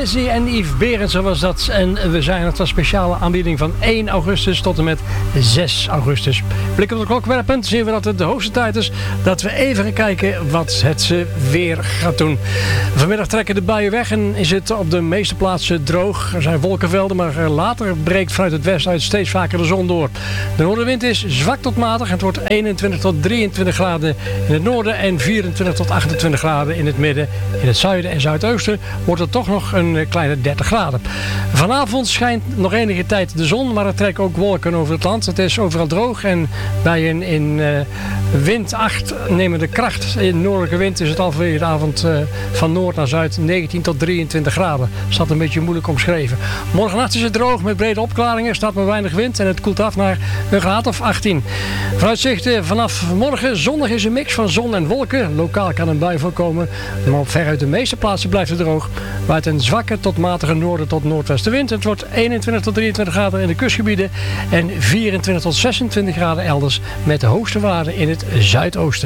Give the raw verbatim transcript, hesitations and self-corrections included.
Leslie en Yves Berendsen was dat. En we zijn het een speciale aanbieding van één augustus tot en met zes augustus. Blik op de klok werpend zien we dat het de hoogste tijd is dat we even gaan kijken wat het weer gaat doen. Vanmiddag trekken de buien weg en is het op de meeste plaatsen droog. Er zijn wolkenvelden, maar later breekt vanuit het westen uit steeds vaker de zon door. De noordenwind is zwak tot matig en het wordt eenentwintig tot drieëntwintig graden in het noorden en vierentwintig tot achtentwintig graden in het midden. In het zuiden en zuidoosten wordt het toch nog een kleine dertig graden. Vanavond schijnt nog enige tijd de zon, maar er trekken ook wolken over het land. Het is overal droog en bij een in uh, wind acht nemende kracht in noordelijke wind is het halverwege de avond uh, van noord naar zuid negentien tot drieëntwintig graden. Staat een beetje moeilijk omschreven. Morgennacht is het droog met brede opklaringen, staat maar weinig wind en het koelt af naar een graad of achttien. Vooruitzichten vanaf morgen zondag is een mix van zon en wolken. Lokaal kan een bui voorkomen, maar op veruit de meeste plaatsen blijft het droog. Waait een zwakke tot matige noorden tot noordwestenwind. Het wordt eenentwintig tot drieëntwintig graden in de kustgebieden en vierentwintig tot zesentwintig graden elders met de hoogste waarden in het zuidoosten.